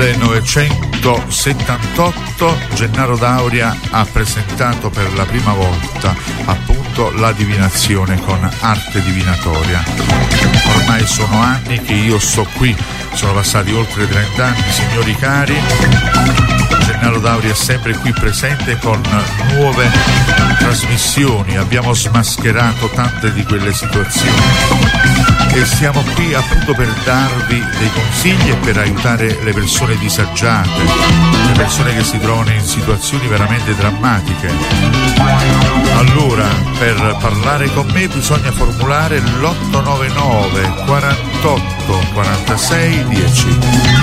1978 Gennaro D'Auria ha presentato per la prima volta appunto la divinazione con arte divinatoria. Ormai sono anni che io sto qui, sono passati oltre 30 anni, signori cari. Gennaro D'Auria è sempre qui presente con nuove trasmissioni, abbiamo smascherato tante di quelle situazioni e siamo qui appunto per darvi dei consigli e per aiutare le persone disagiate, le persone che si trovano in situazioni veramente drammatiche. Allora, per parlare con me bisogna formulare l'899 48 46 10.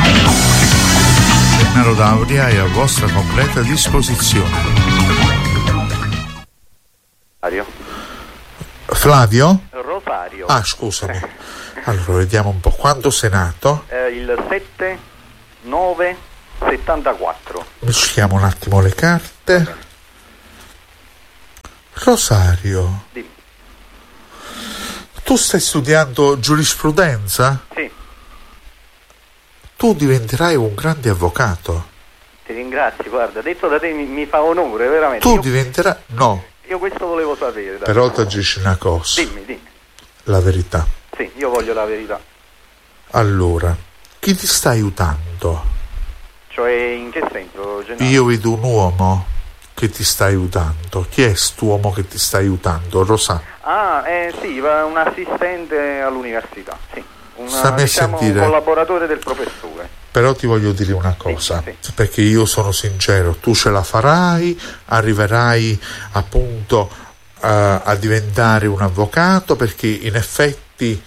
Gennaro D'Auria è a vostra completa disposizione. Flavio? Rosario. Ah, scusami. Allora, vediamo un po'. Quando sei nato? Il 7/9/74. Mischiamo un attimo le carte. Rosario. Dimmi. Tu stai studiando giurisprudenza? Sì. Tu diventerai un grande avvocato. Ti ringrazio, guarda, detto da te mi fa onore, veramente. Tu diventerai... No. Io questo volevo sapere. Dai. Però ti dici una cosa. Dimmi. La verità. Sì, io voglio la verità. Allora, chi ti sta aiutando? Cioè, in che senso, Gennaro? Io vedo un uomo che ti sta aiutando. Chi è quest'uomo che ti sta aiutando? Rosa? Ah, sì, un assistente all'università, sì. Diciamo, un collaboratore del professore. Però ti voglio dire una cosa, sì. Perché io sono sincero, tu ce la farai, arriverai appunto a diventare un avvocato, perché in effetti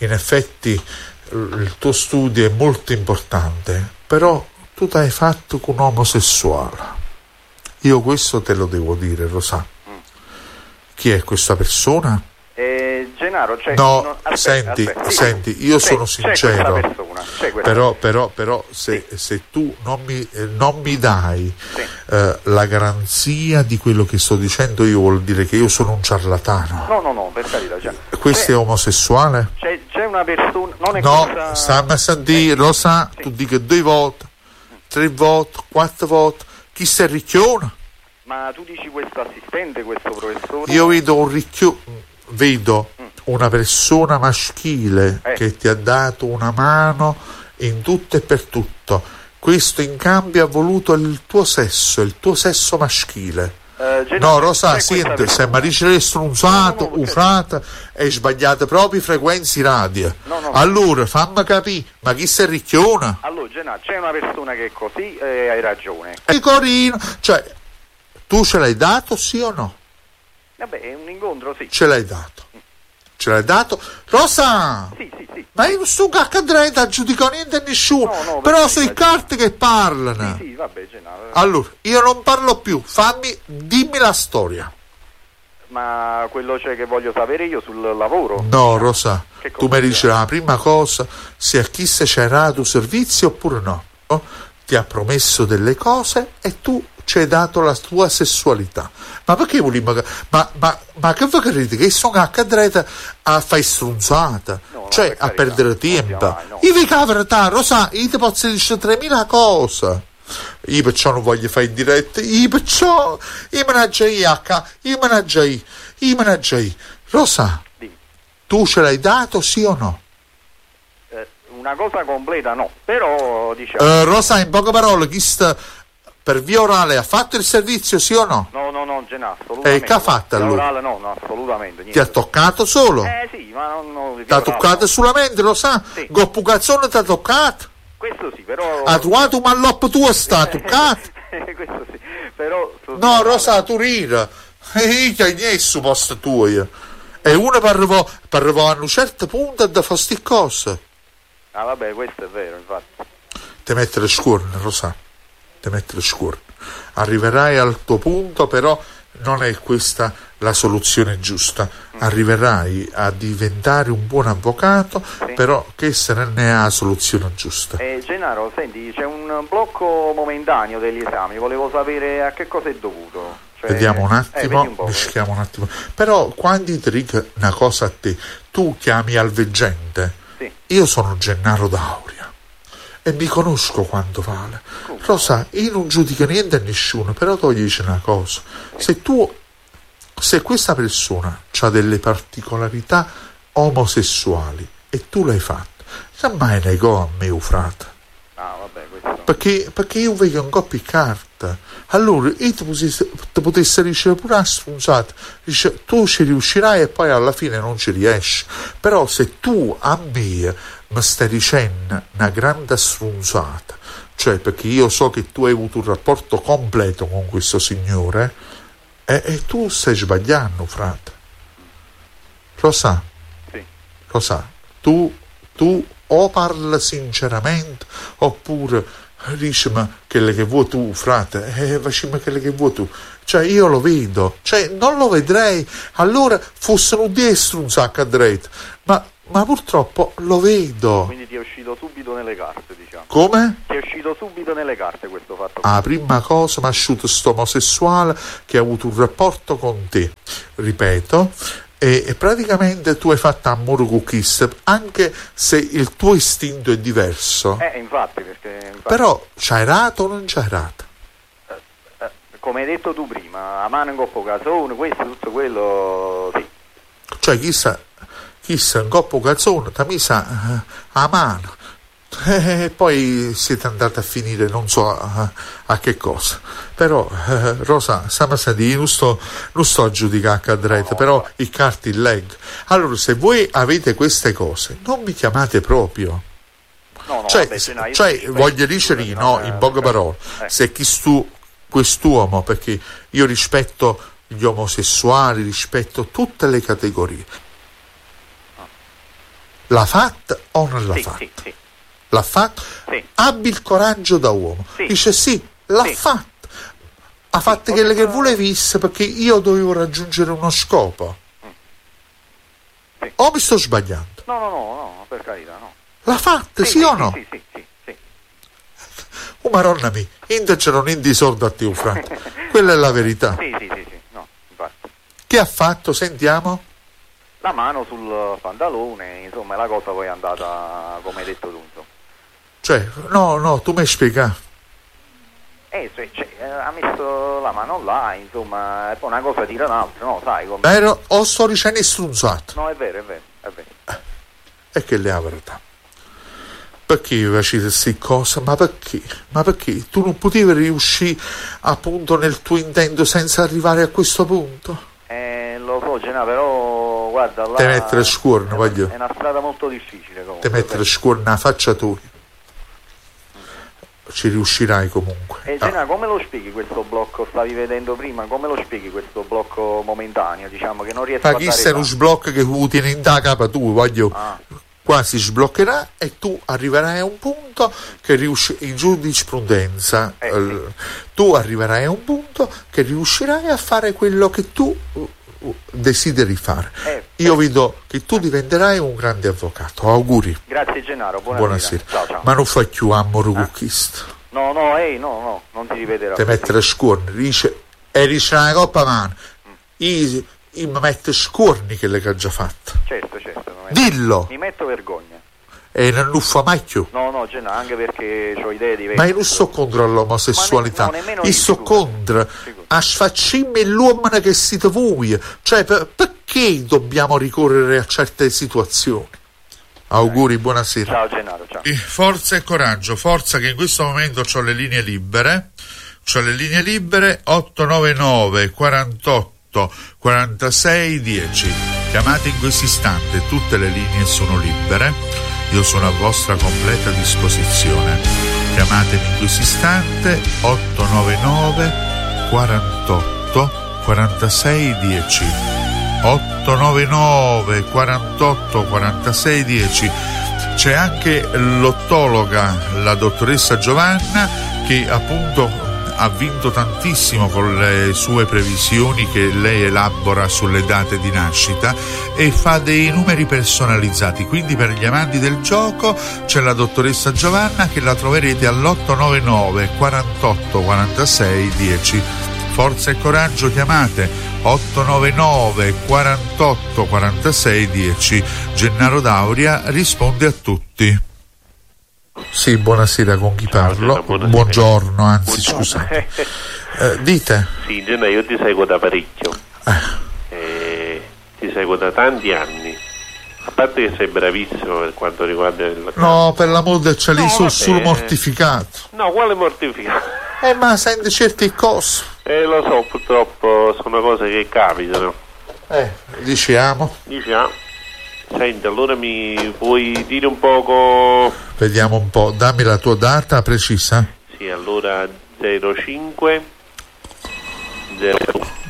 il tuo studio è molto importante, però tu ti hai fatto con un omosessuale. Io questo te lo devo dire, Rosa. Chi è questa persona? Gennaro, cioè, no, aspetta, senti, io sono sincero, però se tu non mi dai la garanzia di quello che sto dicendo, io vuol dire che io sono un ciarlatano. No, per carità. Questo è omosessuale? C'è una persona, non è no, cosa... stammi a sentire, lo sa, tu dica 2 volte, 3 volte, 4 volte, chi si ricchiona? Ma tu dici questo assistente, questo professore? Io vedo una persona maschile che ti ha dato una mano in tutto e per tutto. Questo in cambio ha voluto il tuo sesso maschile. No, Rosa, senti, se mi dice che è strunzato, ufrata, è sbagliata proprio i frequenze radio. No. Allora, fammi capire, ma chi si ricchiona? Allora, Gennaro, c'è una persona che è così e hai ragione. E Corino, cioè, tu ce l'hai dato, sì o no? Vabbè, è un incontro, sì. Ce l'hai dato? Rosa! Sì. Ma io non sto accadrete a giudicare niente a nessuno, no, però sono i carte che parlano. Sì, vabbè, Gennaro. Allora, io non parlo più, dimmi la storia. Ma quello che voglio sapere io sul lavoro? No, Rosa, tu mi dici la prima cosa, se a chi se c'era tu servizio oppure no. Ti ha promesso delle cose e tu ci hai dato la tua sessualità. Ma perché volevi ma che voi credete che sono accadrete a fare strunzata, cioè a perdere tempo? Io vi cavrata, Rosa, io ti posso dire 3.000 cose. Io perciò non voglio fare in diretta, io managgiai. Rosa, tu ce l'hai dato, sì o no? Una cosa completa no, però diciamo... Rosa, in poche parole, chi sta per via orale ha fatto il servizio, sì o no? No, Gennaro, assolutamente. E che ha fatto allora? Orale, no, assolutamente. Niente. Ti ha toccato solo? Sì, ma non... Ti ha toccato solamente, lo sa? Sì. Goppucazzone ti ha toccato? Questo sì, però... Ha trovato un malloppo tuo, sta toccato? Questo sì, però... No, Rosa, tu rira. Io hai messo posto tuo. E uno per arrivare a un certo punto a fare sti cose. Ah, vabbè, questo è vero, infatti. Ti mettere scorno, Rosa. Arriverai al tuo punto, però non è questa la soluzione giusta. Arriverai a diventare un buon avvocato, però questa non è la soluzione giusta. Gennaro, senti, c'è un blocco momentaneo degli esami, volevo sapere a che cosa è dovuto. Vediamo un attimo, mischiamo un attimo. Però quando ti dico una cosa a te, tu chiami al veggente. Io sono Gennaro D'Auria e mi conosco quanto vale. Lo sai, io non giudico niente a nessuno, però ti dice una cosa: se questa persona ha delle particolarità omosessuali e tu l'hai fatto, mai negò a me, frate. Vabbè, questo... Perché io vedo un po' più carta. Allora io ti potessi ricevere pure una sfrunsata, dice tu ci riuscirai e poi alla fine non ci riesci. Però se tu a me mi stai dicendo una grande sfrunsata, cioè perché io so che tu hai avuto un rapporto completo con questo signore, e tu stai sbagliando, frate. Lo sa? Sì. Lo sa? Tu o parla sinceramente oppure dici ma quelle che vuoi tu, frate, facciamo quelle che vuoi tu. Cioè io lo vedo, cioè non lo vedrei, allora fossero 10 un sacco a dritto, ma purtroppo lo vedo. Quindi ti è uscito subito nelle carte, diciamo. Come? Ti è uscito subito nelle carte questo fatto. La prima cosa mi ha asciutto sto omosessuale che ha avuto un rapporto con te, ripeto, e praticamente tu hai fatto amore con Kiss, anche se il tuo istinto è diverso. Infatti. Però c'hai rato o non c'hai rato? Come hai detto tu prima, a mano in coppo calzone, questo, tutto quello, sì. Cioè chissà un coppo calzone, ti ha messa a mano. E poi siete andati a finire non so a che cosa. Però Rosa, stiamo a dire, non sto a giudicare a cadrete, però i carti leggo. Allora se voi avete queste cose non mi chiamate proprio. No, cioè voglio dire in poche parole, se quest'uomo, perché io rispetto gli omosessuali, rispetto tutte le categorie, l'ha fatta o non l'ha fatta? Sì. L'ha fatto? Sì. Abbi il coraggio da uomo. Sì. Dice sì, l'ha fatto. Ha fatto quelle che volevi, perché io dovevo raggiungere uno scopo. Sì. O mi sto sbagliando? No, per carità, no. L'ha fatta, sì o no? Sì. Oh maronna mia, indicano in disordo a te, frate. Quella è la verità. Sì, no, infatti. Che ha fatto? Sentiamo. La mano sul pantalone, insomma, la cosa poi è andata come hai detto tu, insomma. Cioè, no, tu mi spieghi. Ha messo la mano là, insomma, e poi una cosa tira un'altra, no, sai come... Vero? O sto dicendo strunzato? No, è vero. E che le ha verità? Perché facete queste cose? Ma perché? Tu non potevi riuscire appunto nel tuo intento senza arrivare a questo punto? Lo so, Gena, però guarda là... Te mettere scuorno, voglio. È una strada molto difficile comunque. Te mettere scuorno alla faccia tua. Ci riuscirai comunque. E Gena, come lo spieghi questo blocco? Stavi vedendo prima, come lo spieghi questo blocco momentaneo, diciamo, che non riesco a dare... Ma chi sei uno sblocco che tiene in da capa tu, voglio... Quasi sbloccherà e tu arriverai a un punto che in giurisprudenza tu arriverai a un punto che riuscirai a fare quello che tu desideri fare. Io vedo che tu diventerai un grande avvocato. Auguri. Grazie Gennaro, buonasera. Ciao. Ma non fai più amore cucchista. No, non ti ripeterò. Te mettere scorni, dice una coppa mano. Io mi metto scorni che le ha già fatte. Certo. Dillo. Mi metto vergogna. E non fa mai più. No, Gennaro, anche perché ho idee diverse. Ma io non sto contro l'omosessualità, io sto contro a sfacciarmi l'uomo che siete voi. Cioè, perché dobbiamo ricorrere a certe situazioni? Auguri, buonasera. Ciao Gennaro, ciao. Forza e coraggio, forza che in questo momento ho le linee libere. 899 48 46 10. Chiamate in questo istante, tutte le linee sono libere, io sono a vostra completa disposizione. Chiamatemi in questo istante 899 48 46 10. 899 48 46 10. C'è anche l'ottologa, la dottoressa Giovanna, che appunto ha vinto tantissimo con le sue previsioni che lei elabora sulle date di nascita e fa dei numeri personalizzati. Quindi per gli amanti del gioco c'è la dottoressa Giovanna, che la troverete all'899 48 46 10. Forza e coraggio, chiamate 899 48 46 10. Gennaro D'Auria risponde a tutti. Sì, buonasera, con chi parlo? Buonasera. Buongiorno, anzi, scusate. Dite? Sì, Gennaro, io ti seguo da parecchio. Ti seguo da tanti anni. A parte che sei bravissimo per quanto riguarda il... No, per l'amor del cielo, No, sono vabbè. solo mortificato. No, quale mortificato? Ma senti certi cose. Lo so, purtroppo sono cose che capitano. Diciamo. Senti, allora mi puoi dire un poco... Vediamo un po', dammi la tua data precisa. Sì, allora 05 02.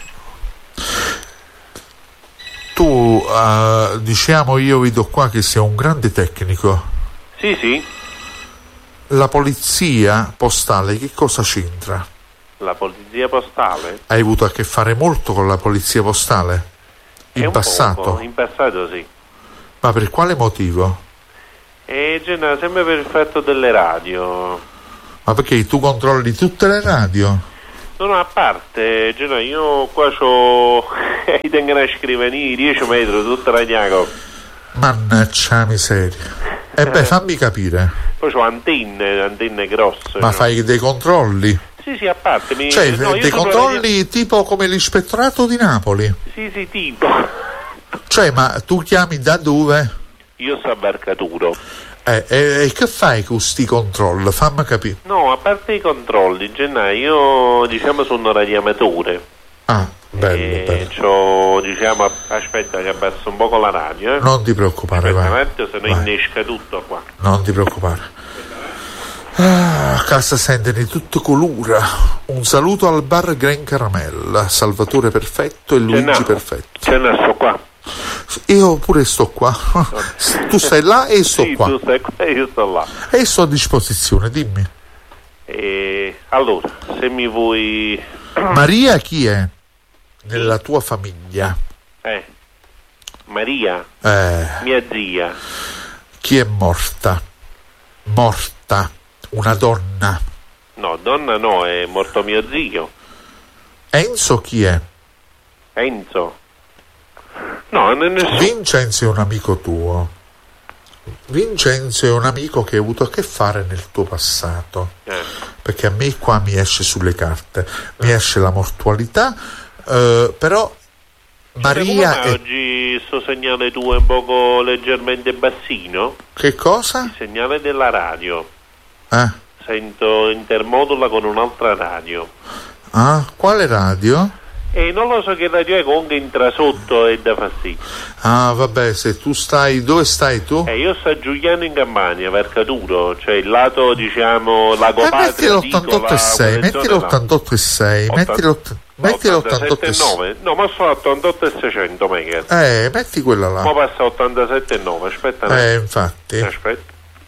Tu, diciamo, io vedo qua che sei un grande tecnico. Sì. La polizia postale che cosa c'entra? La polizia postale? Hai avuto a che fare molto con la polizia postale? In passato? Poco. In passato sì. Ma per quale motivo? Gennaro, sempre per effetto delle radio. Ma perché tu controlli tutte le radio? No, a parte, Gennaro, io qua c'ho... I tengo una scrivania, 10 metri, tutta radiaco. Mannaggia miseria. Fammi capire. Poi c'ho antenne grosse. Ma no? fai dei controlli? Sì, a parte. Cioè, dei controlli tipo come l'ispettorato di Napoli? Sì, tipo. Cioè, ma tu chiami da dove? Io sto a Barcaturo. E che fai con sti controlli? Fammi capire. No, a parte i controlli, Gennaro, io diciamo sono radioamatore. Ah, bello. C'ho, diciamo, aspetta che abbasso un poco la radio. Non ti preoccupare, vai. Se no innesca tutto qua. Non ti preoccupare. Casa sente di tutto colura. Un saluto al bar Gran Caramella, Salvatore Perfetto e Luigi Perfetto. Gennaro, sto qua. Io pure sto qua. Tu stai là e sto qua. Tu stai qua e io sto là. E sto a disposizione, dimmi. Allora, se mi vuoi... Maria chi è? Nella tua famiglia? Maria, mia zia. Chi è morta? Morta. Una donna. No, donna no, è morto mio zio. Enzo chi è? Enzo. No, non è nessuno. Vincenzo è un amico tuo. Vincenzo è un amico che hai avuto a che fare nel tuo passato. Perché a me qua mi esce sulle carte. Mi esce la mortualità, però Maria è... Oggi sto segnale tuo è un poco leggermente bassino. Che cosa? Il segnale della radio. Sento intermodula con un'altra radio. Quale radio? Non lo so che radio è, comunque entra sotto e dà fastidio. Vabbè, se tu stai... Dove stai tu? Io sto a Giuliano in Campania, Vercaturo, cioè il lato, diciamo, Lago Patria. Metti l'88,6, metti l'88,6, metti l'88,6. No, ma sono 88,600 MHz. Metti quella là. Ma passa 87,9, aspetta. Infatti. Aspetta.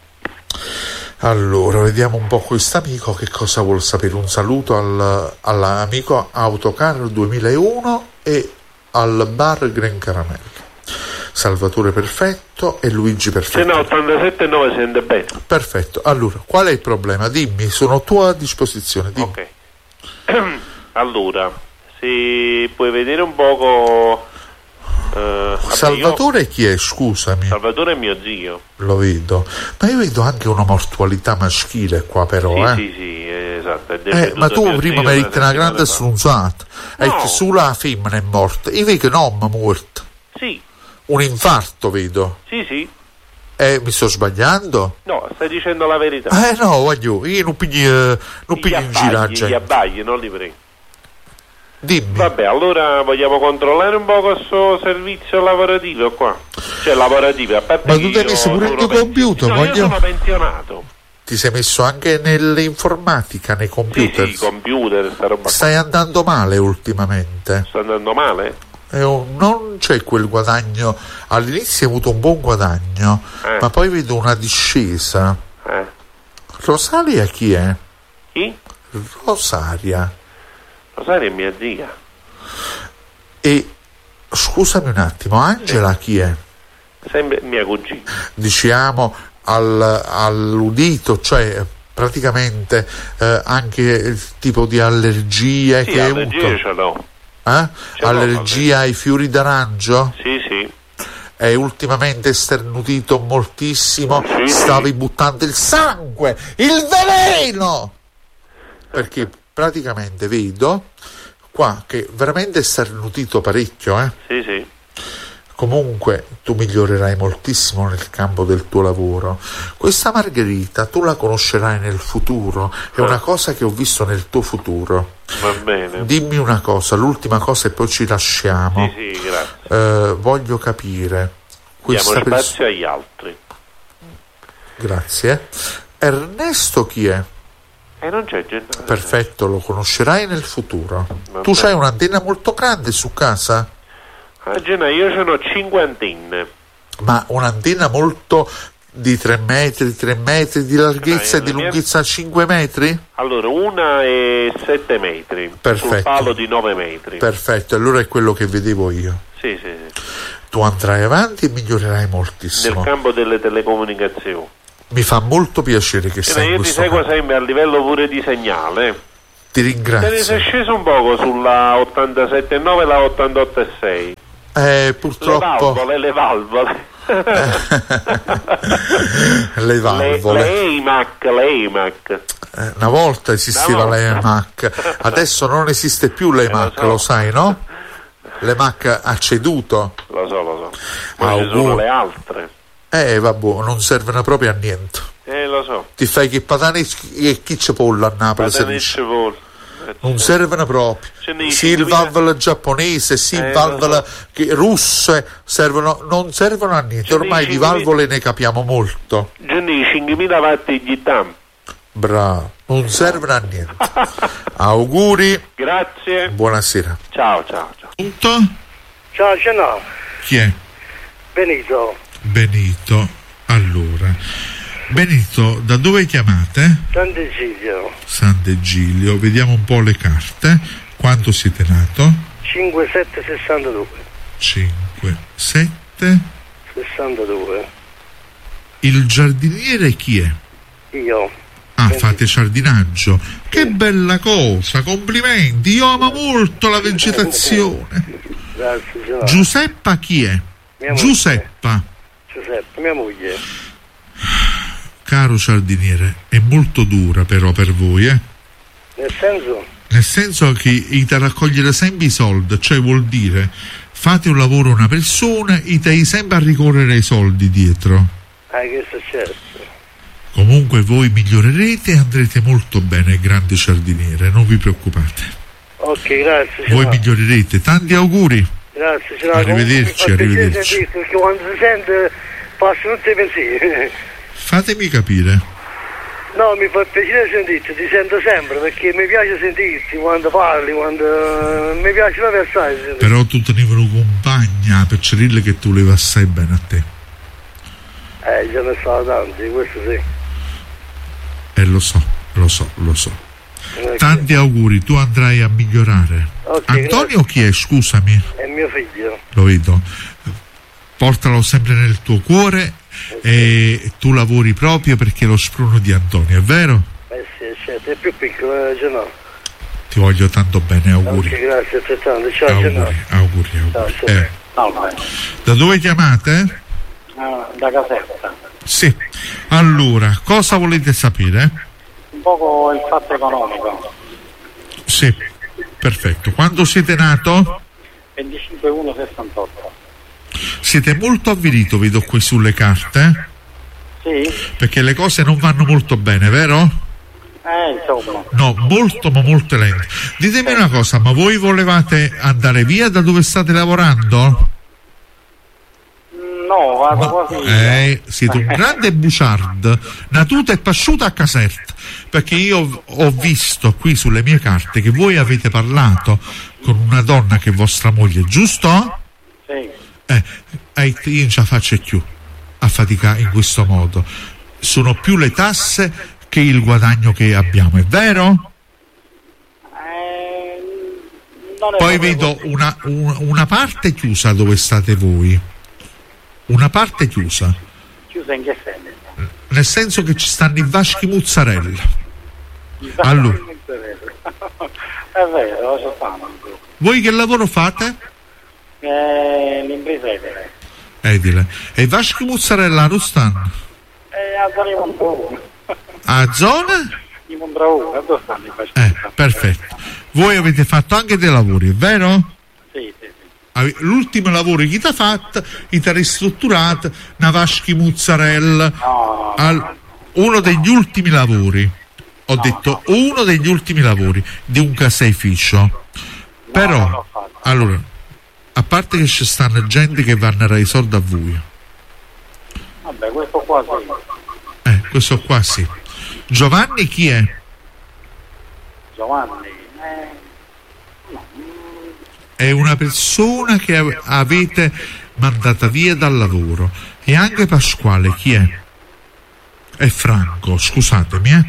Allora, vediamo un po' quest'amico che cosa vuol sapere. Un saluto all'amico Autocar 2001 e al bar Gran Caramella. Salvatore Perfetto e Luigi Perfetto. Se no, 87,9 si sente bene. Perfetto. Allora, qual è il problema? Dimmi, sono a tua disposizione. Dimmi. Ok. Allora, se puoi vedere un poco... Salvatore chi è? Scusami. Salvatore è mio zio. Lo vedo. Ma io vedo anche una mortualità maschile qua però. Sì, esatto. Ma tu prima mi hai detto una grande strunzata. No. È che sulla femmina è morta. Io vedo che non è morta. Sì. Un infarto vedo. Sì. Mi sto sbagliando? No, stai dicendo la verità. No, voglio. Io non piglio in giraggio. Gli abbagli, non li prego. Dimmi. Vabbè, allora vogliamo controllare un po' questo servizio lavorativo qua. Cioè lavorativo, a parte. Ma tu ti hai messo pure il tuo computer? No, io sono pensionato. Ti sei messo anche nell'informatica, nei computer? Sì, computer, sta roba. Stai andando male ultimamente? Sto andando male? Non c'è quel guadagno. All'inizio hai avuto un buon guadagno, ma poi vedo una discesa. Rosaria chi è? Chi? Rosaria è mia zia. E scusami un attimo, Angela chi è? Sempre mia cugina. Diciamo all'udito, cioè praticamente anche il tipo di allergia che hai avuto. Ce l'ho. Allergia ai fiori d'arancio? Sì. Hai ultimamente sternutito moltissimo, Sì. stavi buttando il sangue, il veleno, perché praticamente vedo qua che veramente sternutito parecchio, Sì. Comunque tu migliorerai moltissimo nel campo del tuo lavoro. Questa Margherita tu la conoscerai nel futuro, è una cosa che ho visto nel tuo futuro. Va bene. Dimmi una cosa, l'ultima cosa e poi ci lasciamo. Sì, grazie. Voglio capire questa Diamo spazio agli altri. Grazie. Ernesto chi è? Non c'è gente. Perfetto, lo conoscerai nel futuro. Va Tu bene. c'hai un'antenna molto grande su casa? A Genova io sono 50 antenne. Ma un'antenna molto di 3 metri di larghezza e di la mia- lunghezza 5 metri? Allora, una è 7 metri. Perfetto. Sul palo di 9 metri. Perfetto, allora è quello che vedevo io. Sì. Tu andrai avanti e migliorerai moltissimo. Nel campo delle telecomunicazioni. Mi fa molto piacere che sei in Io ti questo seguo campo. sempre a livello pure di segnale. Ti Te ne ringrazio. sei sceso un poco sulla 87,9 e la 88,6. Purtroppo Le valvole. le valvole. Le EIMAC. Una volta esisteva Una volta. l'EMAC, adesso non esiste più l'EMAC, lo so. lo sai, no? L'EMAC ha ceduto. Lo so. Poi ci sono Auguri. le altre. Vabbè, non servono proprio a niente. Lo so. Ti fai che patane e chi c'è pollo a Napoli si dice. Non servono proprio. Sì, il valvole giapponese, sì, il valvole russe non servono a niente. Ormai di valvole ne capiamo molto. Gianni, 5.000 watti di TAM. Bravo, non servono a niente. Auguri, Grazie. buonasera. Ciao. Punto? Ciao, Genova. Chi è? Benito. Allora, Benito, da dove chiamate? Sant'Egidio. Vediamo un po' le carte. Quanto siete nato? 5762. 5, 7. 62. Il giardiniere chi è? Io. Fate giardinaggio. Che bella cosa, complimenti. Io amo molto la vegetazione. Grazie, Genova. Giuseppa chi è? Mia moglie. Giuseppa. Giuseppe, mia moglie. Caro giardiniere, è molto dura però per voi, Nel senso? Nel senso che ite raccogliere sempre i soldi, cioè vuol dire fate un lavoro a una persona e te sempre a ricorrere ai soldi dietro. Che è successo? Comunque voi migliorerete e andrete molto bene, grande giardiniere, non vi preoccupate. Ok, grazie. Voi Genova. migliorerete, tanti auguri. Grazie, Genova. Arrivederci, Comunque mi fa piacere arrivederci. sentirti, perché quando si sente passano tutti i pensieri. Fatemi capire. No, mi fa piacere sentirti, ti sento sempre perché mi piace sentirti quando parli, quando mi piace la versare. Però tu tenevi una compagna per dire che tu levi assai bene a te. Ce ne sono tanti, questo sì. Lo so. Ok. Tanti auguri, tu andrai a migliorare. Ok, Antonio chi è? Scusami, È mio figlio. lo vedo. Portalo sempre nel tuo cuore e tu lavori proprio perché è lo spruno di Antonio, è vero? Sì, certo, è più piccolo, no. Ti voglio tanto bene, auguri. Ok, grazie altrettanto. Ciao, Genova. Auguri. Ciao, ciao. Da dove chiamate? Da Caserta. Sì. Allora, cosa volete sapere? Un poco il fatto economico. Sì, perfetto. Quando siete nato? 25/1/68. Siete molto avvilito, vedo qui sulle carte, Sì? perché le cose non vanno molto bene, vero? Insomma. No, molto ma molto lento. Ditemi una cosa, ma voi volevate andare via da dove state lavorando? No, vado quasi. Siete un grande buciard, natuta e pasciuta a Caserta, perché io ho visto qui sulle mie carte che voi avete parlato con una donna che è vostra moglie, giusto? Sì. Io non ce la faccio più a faticare in questo modo. Sono più le tasse che il guadagno che abbiamo, è vero? Non è Poi proprio vedo una parte chiusa dove state voi, una parte chiusa, chiusa in che senso? nel senso che ci stanno i vaschi mozzarella. Allora, È vero, lo so. voi che lavoro fate? L'impresa è vera. Edile. E Vasco Muzzarella non stanno? A zona di Mondraone. A zona? Di Mondraone, dove stanno i Vasco? Perfetto. Voi avete fatto anche dei lavori, è vero? Sì. L'ultimo lavoro che ti ha fatto, ti ha ristrutturato una Vaschi Muzzarella. No. Uno degli ultimi lavori. Ho detto uno degli ultimi lavori di un caseificio. Però, allora, a parte che ci stanno gente che vanno a dare i soldi a voi. Vabbè, questo qua sì. Questo qua sì. Giovanni chi è? Giovanni. È una persona che avete mandata via dal lavoro. E anche Pasquale chi è? È Franco, scusatemi.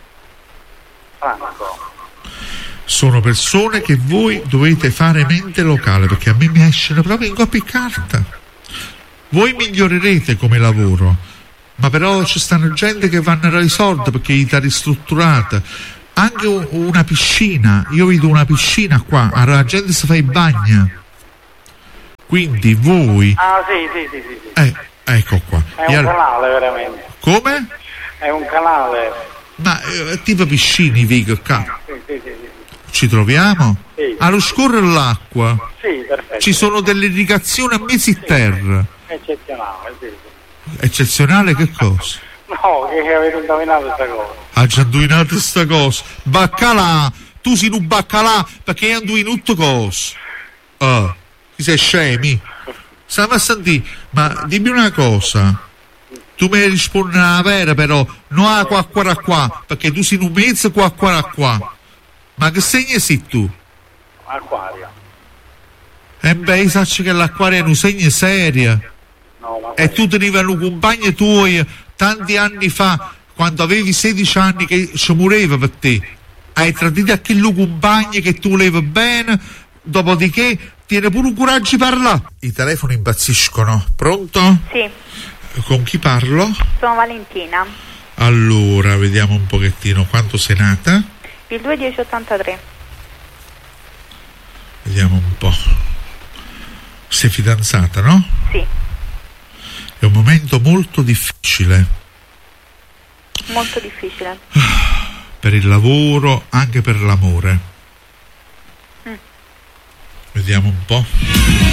Franco. Sono persone che voi dovete fare mente locale, perché a me mi escono proprio in coppia e carta. Voi migliorerete come lavoro, ma però ci stanno gente che vanno a dare i soldi perché gli sta ristrutturata. Anche una piscina, io vedo una piscina qua, la gente si fa i bagni. Quindi voi... Ah, sì. Ecco qua. È un canale, veramente. Come? È un canale. Ma tipo piscine, vedo qua. Sì. Ci troviamo? Sì. Allo scorrere l'acqua. Sì, perfetto. Ci sono delle irrigazioni a mesi terra. Eccezionale, sì. Eccezionale che cosa? No, che avete indovinato questa cosa. Ha già indovinato questa cosa. Baccalà, tu sei un baccalà perché hai indovinato tutto cosa. Ti sei scemi? Stiamo a sentire, ma dimmi una cosa. Tu mi rispondi la vera però, non a qua, perché tu sei un mezzo qua. Ma che segno sei tu? Acquario. Sai che l'acquario è un segno serio. No, ma E tu tenevi un compagno tuo tanti anni fa, quando avevi 16 anni, che ci moreva per te. Hai tradito a quel compagno che tu volevi bene, dopodiché tieni pure un coraggio di parlare. I telefoni impazziscono. Pronto? Sì. Con chi parlo? Sono Valentina. Allora, vediamo un pochettino quanto sei nata. Il 2/10/83. Vediamo un po'. Sei fidanzata, no? Sì. È un momento molto difficile. Molto difficile. Per il lavoro, anche per l'amore. Vediamo un po'.